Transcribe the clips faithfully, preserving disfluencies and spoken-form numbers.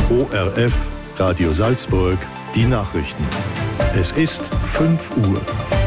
O R F, Radio Salzburg, die Nachrichten. Es ist fünf Uhr.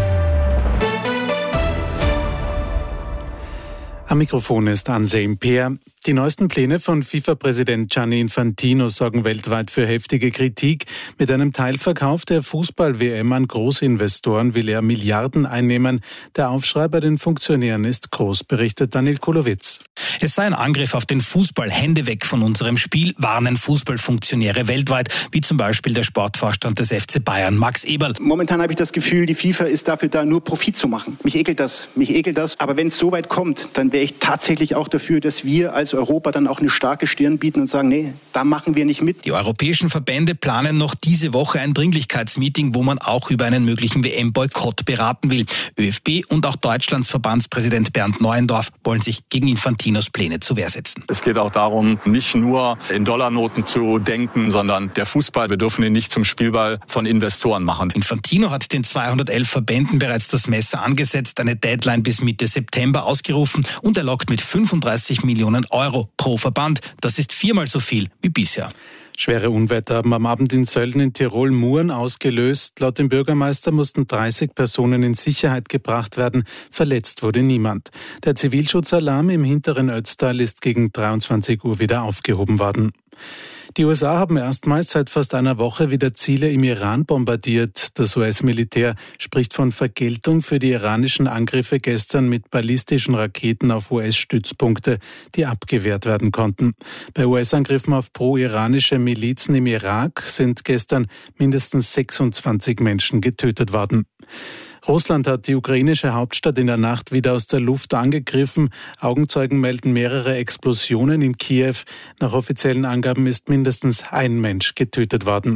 Am Mikrofon ist Ansem Peer. Die neuesten Pläne von FIFA-Präsident Gianni Infantino sorgen weltweit für heftige Kritik. Mit einem Teilverkauf der Fußball-W M an Großinvestoren will er Milliarden einnehmen. Der Aufschrei bei den Funktionären ist groß, berichtet Daniel Kulowitz. Es sei ein Angriff auf den Fußball. Hände weg von unserem Spiel, warnen Fußballfunktionäre weltweit, wie zum Beispiel der Sportvorstand des F C Bayern, Max Eberl. Momentan habe ich das Gefühl, die FIFA ist dafür da, nur Profit zu machen. Mich ekelt das, mich ekelt das. Aber wenn es so weit kommt, dann wäre ich tatsächlich auch dafür, dass wir als Europa dann auch eine starke Stirn bieten und sagen, nee, da machen wir nicht mit. Die europäischen Verbände planen noch diese Woche ein Dringlichkeitsmeeting, wo man auch über einen möglichen W M-Boykott beraten will. ÖFB und auch Deutschlands Verbandspräsident Bernd Neuendorf wollen sich gegen Infantinos Pläne zur Wehr setzen. Es geht auch darum, nicht nur in Dollarnoten zu denken, sondern der Fußball, wir dürfen ihn nicht zum Spielball von Investoren machen. Infantino hat den zweihundertelf Verbänden bereits das Messer angesetzt, eine Deadline bis Mitte September ausgerufen und er lockt mit fünfunddreißig Millionen Euro pro Verband. Das ist viermal so viel wie bisher. Schwere Unwetter haben am Abend in Sölden in Tirol Muren ausgelöst. Laut dem Bürgermeister mussten dreißig Personen in Sicherheit gebracht werden. Verletzt wurde niemand. Der Zivilschutzalarm im hinteren Ötztal ist gegen dreiundzwanzig Uhr wieder aufgehoben worden. Die U S A haben erstmals seit fast einer Woche wieder Ziele im Iran bombardiert. Das U S-Militär spricht von Vergeltung für die iranischen Angriffe gestern mit ballistischen Raketen auf U S-Stützpunkte, die abgewehrt werden konnten. Bei U S-Angriffen auf pro-iranische Milizen im Irak sind gestern mindestens sechsundzwanzig Menschen getötet worden. Russland hat die ukrainische Hauptstadt in der Nacht wieder aus der Luft angegriffen. Augenzeugen melden mehrere Explosionen in Kiew. Nach offiziellen Angaben ist mindestens ein Mensch getötet worden.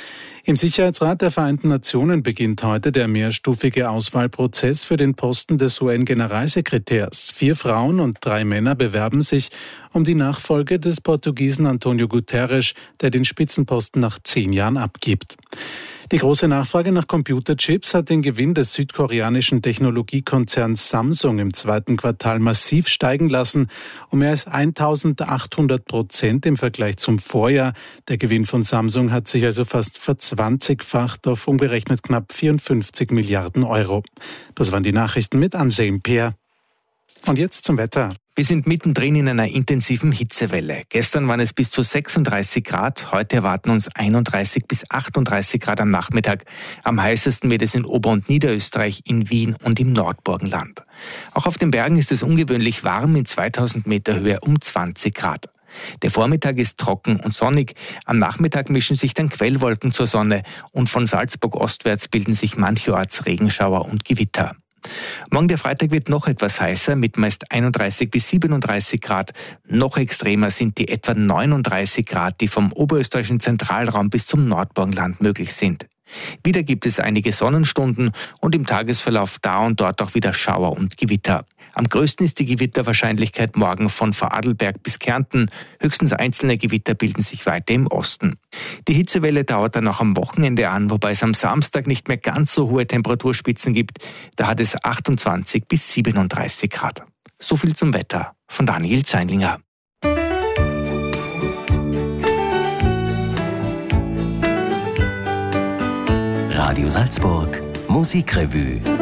Im Sicherheitsrat der Vereinten Nationen beginnt heute der mehrstufige Auswahlprozess für den Posten des U N-Generalsekretärs. Vier Frauen und drei Männer bewerben sich um die Nachfolge des Portugiesen António Guterres, der den Spitzenposten nach zehn Jahren abgibt. Die große Nachfrage nach Computerchips hat den Gewinn des südkoreanischen Technologiekonzerns Samsung im zweiten Quartal massiv steigen lassen, um mehr als eintausendachthundert Prozent im Vergleich zum Vorjahr. Der Gewinn von Samsung hat sich also fast verzwanzigfacht auf umgerechnet knapp vierundfünfzig Milliarden Euro. Das waren die Nachrichten mit Ansem Peer. Und jetzt zum Wetter. Wir sind mittendrin in einer intensiven Hitzewelle. Gestern waren es bis zu sechsunddreißig Grad, heute erwarten uns einunddreißig bis achtunddreißig Grad am Nachmittag. Am heißesten wird es in Ober- und Niederösterreich, in Wien und im Nordburgenland. Auch auf den Bergen ist es ungewöhnlich warm, in zweitausend Meter Höhe um zwanzig Grad. Der Vormittag ist trocken und sonnig. Am Nachmittag mischen sich dann Quellwolken zur Sonne und von Salzburg ostwärts bilden sich mancherorts Regenschauer und Gewitter. Morgen der Freitag wird noch etwas heißer mit meist einunddreißig bis siebenunddreißig Grad. Noch extremer sind die etwa neununddreißig Grad, die vom oberösterreichischen Zentralraum bis zum Nordburgenland möglich sind. Wieder gibt es einige Sonnenstunden und im Tagesverlauf da und dort auch wieder Schauer und Gewitter. Am größten ist die Gewitterwahrscheinlichkeit morgen von Vorarlberg bis Kärnten. Höchstens einzelne Gewitter bilden sich weiter im Osten. Die Hitzewelle dauert dann auch am Wochenende an, wobei es am Samstag nicht mehr ganz so hohe Temperaturspitzen gibt. Da hat es achtundzwanzig bis siebenunddreißig Grad. So viel zum Wetter von Daniel Zeinlinger. Radio Salzburg, Musikrevue.